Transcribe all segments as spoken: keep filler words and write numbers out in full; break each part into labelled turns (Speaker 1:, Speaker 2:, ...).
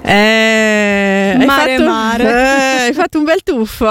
Speaker 1: Eh,
Speaker 2: mare
Speaker 1: hai fatto,
Speaker 2: mare.
Speaker 1: Eh, hai fatto un bel tuffo?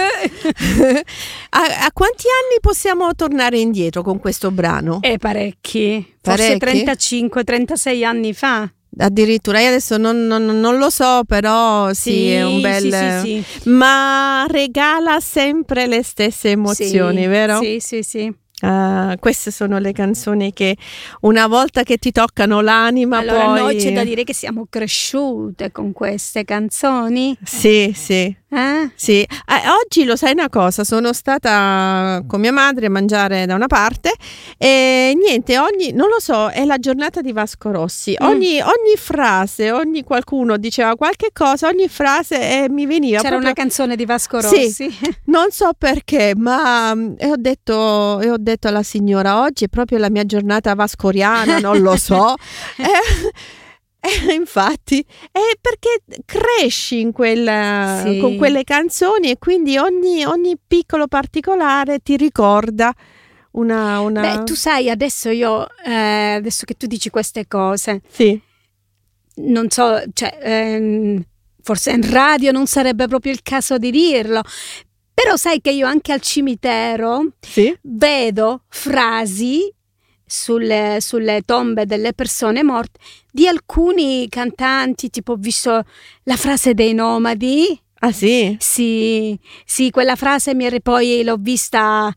Speaker 1: Eh. a, a quanti anni possiamo tornare indietro con questo brano?
Speaker 2: E parecchi,
Speaker 1: Parecchi?
Speaker 2: forse trentacinque trentasei anni fa.
Speaker 1: Addirittura io adesso non, non, non lo so, però sì,
Speaker 2: Sì,
Speaker 1: è un bel...
Speaker 2: sì, sì, sì.
Speaker 1: Ma regala sempre le stesse emozioni,
Speaker 2: Sì,
Speaker 1: vero?
Speaker 2: Sì, sì, sì.
Speaker 1: Ah, queste sono le canzoni che una volta che ti toccano l'anima,
Speaker 2: Allora,
Speaker 1: poi...
Speaker 2: noi c'è da dire che siamo cresciute con queste canzoni.
Speaker 1: Sì, sì.
Speaker 2: Eh?
Speaker 1: Sì, eh, oggi lo sai una cosa, sono stata con mia madre a mangiare da una parte e niente, ogni, non lo so, è la giornata di Vasco Rossi,
Speaker 2: Mm.
Speaker 1: ogni, ogni frase, ogni qualcuno diceva qualche cosa, ogni frase eh, mi veniva
Speaker 2: C'era
Speaker 1: proprio...
Speaker 2: una canzone di Vasco
Speaker 1: Sì.
Speaker 2: Rossi.
Speaker 1: Non so perché, ma mm, e ho detto, e ho detto alla signora, oggi è proprio la mia giornata vascoriana, non lo so. Eh, eh, infatti, è perché cresci in quella,
Speaker 2: Sì.
Speaker 1: con quelle canzoni e quindi ogni, ogni piccolo particolare ti ricorda una... una...
Speaker 2: Beh, tu sai, adesso io, eh, adesso che tu dici queste cose,
Speaker 1: Sì,
Speaker 2: non so, cioè, ehm, forse in radio non sarebbe proprio il caso di dirlo, però sai che io anche al cimitero
Speaker 1: sì,
Speaker 2: vedo frasi sulle, sulle tombe delle persone morte di alcuni cantanti, tipo ho visto la frase dei Nomadi.
Speaker 1: ah sì?
Speaker 2: Sì, sì, quella frase mi è- poi l'ho vista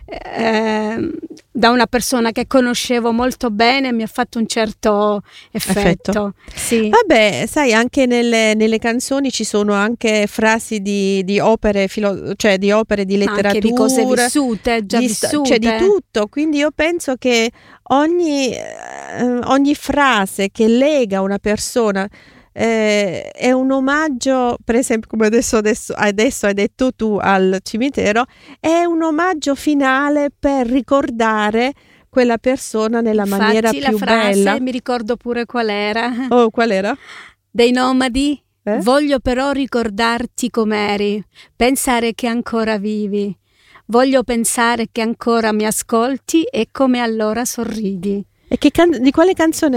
Speaker 2: eh, da una persona che conoscevo molto bene e mi ha fatto un certo effetto.
Speaker 1: Effetto.
Speaker 2: Sì.
Speaker 1: Vabbè, sai, anche nelle, nelle canzoni ci sono anche frasi di, di opere, filo- cioè di opere di
Speaker 2: Ma
Speaker 1: letteratura,
Speaker 2: anche di cose vissute, già
Speaker 1: di sto-
Speaker 2: vissute.
Speaker 1: cioè di tutto. Quindi io penso che ogni, eh, ogni frase che lega una persona eh, è un omaggio, per esempio, come adesso, adesso, adesso hai detto tu al cimitero, è un omaggio finale per ricordare quella persona nella
Speaker 2: Infatti,
Speaker 1: maniera
Speaker 2: la
Speaker 1: più
Speaker 2: frase,
Speaker 1: bella.
Speaker 2: mi ricordo pure qual era,
Speaker 1: Oh, qual era?
Speaker 2: dei Nomadi.
Speaker 1: Eh?
Speaker 2: Voglio però ricordarti com'eri, pensare che ancora vivi. Voglio pensare che ancora mi ascolti e come allora sorridi.
Speaker 1: E che can- di quale canzone